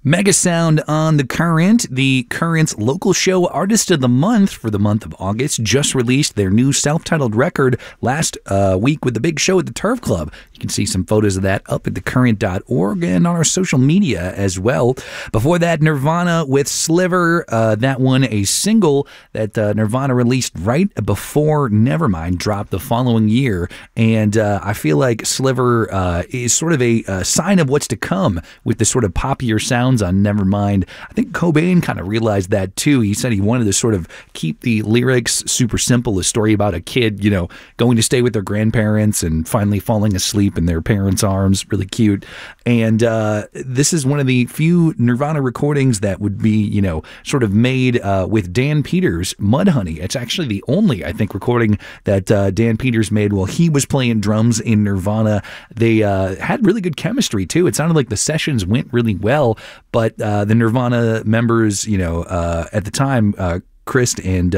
Mega Sound on The Current. The Current's local show Artist of the Month for the month of August just released their new self-titled record last week with the big show at the Turf Club. You can see some photos of that up at thecurrent.org and on our social media as well. Before that, Nirvana with Sliver. That one, a single that Nirvana released right before Nevermind dropped the following year. And I feel like Sliver is sort of a sign of what's to come with the sort of poppier sounds on Nevermind. I think Cobain kind of realized that too. He said he wanted to sort of keep the lyrics super simple, a story about a kid, going to stay with their grandparents and finally falling asleep in their parents' arms. Really cute. And this is one of the few Nirvana recordings that would be, sort of made with Dan Peters' Mudhoney. It's actually the only, I think, recording that Dan Peters made while he was playing drums in Nirvana. They had really good chemistry too. It sounded like the sessions went really well. But the Nirvana members, at the time, Chris and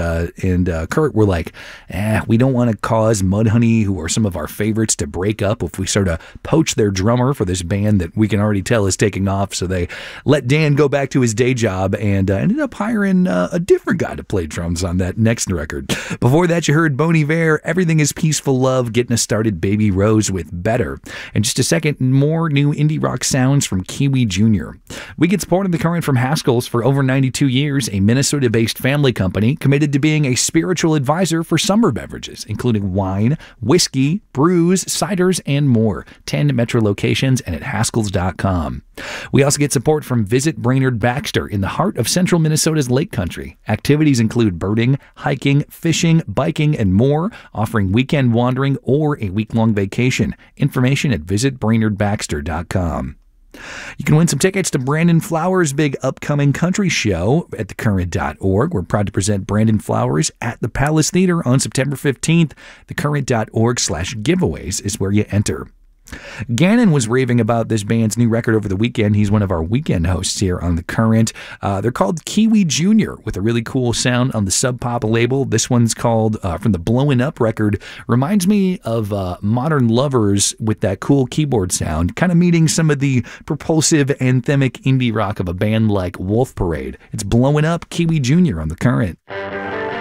Kurt were like, we don't want to cause Mudhoney, who are some of our favorites, to break up if we sort of poach their drummer for this band that we can already tell is taking off. So they let Dan go back to his day job and ended up hiring a different guy to play drums on that next record. Before that, you heard Bon Iver, Everything is Peaceful Love, getting us started Baby Rose with Better. In just a second, more new indie rock sounds from Kiwi Jr. We get support in The Current from Haskell's for over 92 years, a Minnesota-based family company committed to being a spiritual advisor for summer beverages, including wine, whiskey, brews, ciders, and more. 10 metro locations and at Haskells.com. We also get support from Visit Brainerd Baxter in the heart of central Minnesota's Lake Country. Activities include birding, hiking, fishing, biking, and more, offering weekend wandering or a week-long vacation. Information at visitbrainerdbaxter.com. You can win some tickets to Brandon Flowers' big upcoming country show at thecurrent.org. We're proud to present Brandon Flowers at the Palace Theater on September 15th. Thecurrent.org/giveaways is where you enter. Gannon was raving about this band's new record over the weekend. He's one of our weekend hosts here on The Current. They're called Kiwi Jr. with a really cool sound on the Sub Pop label. This one's called, from the Blowin' Up record, reminds me of Modern Lovers with that cool keyboard sound, kind of meeting some of the propulsive, anthemic indie rock of a band like Wolf Parade. It's Blowin' Up, Kiwi Jr. on The Current.